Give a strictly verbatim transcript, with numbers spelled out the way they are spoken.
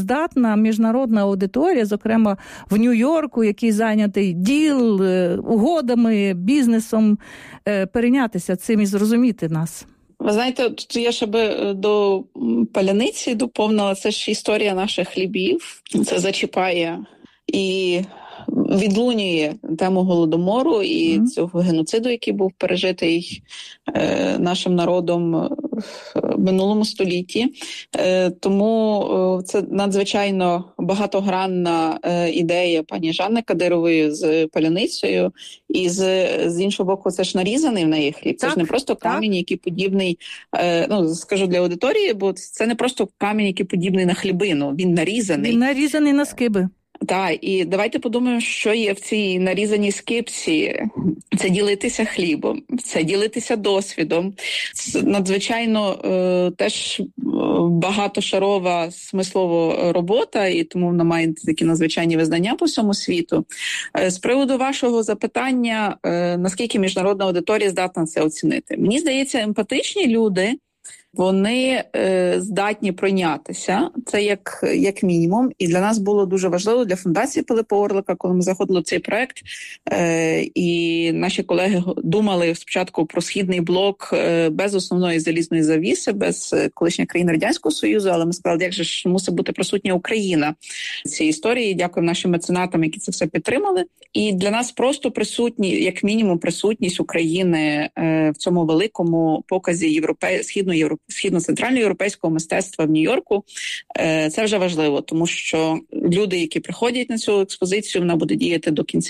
здатна міжнародна аудиторія, зокрема в Нью-Йорку, який зайнятий діл, угодами, бізнесом, перейнятися цим і зрозуміти нас? Ви знаєте, тут я ще би до паляниці доповнила, це ж історія наших хлібів, це зачіпає і відлунює тему Голодомору і mm-hmm. цього геноциду, який був пережитий е, нашим народом в минулому столітті. Е, тому е, це надзвичайно багатогранна е, ідея пані Жанни Кадирової з паляницею. І з, з іншого боку, це ж нарізаний в неї хліб. Це так, ж не просто камінь, так. який подібний, е, ну, скажу для аудиторії, бо це не просто камінь, який подібний на хлібину. Він нарізаний. Він нарізаний на скиби. Так, і давайте подумаємо, що є в цій нарізаній скибці. Це ділитися хлібом, це ділитися досвідом. Це надзвичайно е, теж багатошарова смислова робота, і тому вона має такі надзвичайні визнання по всьому світу. Е, з приводу вашого запитання, е, наскільки міжнародна аудиторія здатна це оцінити? Мені здається, емпатичні люди, вони е, здатні пройнятися, це як, як мінімум. І для нас було дуже важливо, для фундації Пилипа Орлика, коли ми заходили в цей проект, е, і наші колеги думали спочатку про Східний блок е, без основної залізної завіси, без колишньої країни Радянського Союзу, але ми сказали, як же ж мусить бути присутня Україна в цій історії. Дякую нашим меценатам, які це все підтримали. І для нас просто присутні, як мінімум, присутність України е, в цьому великому показі європей... східно-європейського східно-центральноєвропейського мистецтва в Нью-Йорку. Це вже важливо, тому що люди, які приходять на цю експозицію, вона буде діяти до кінця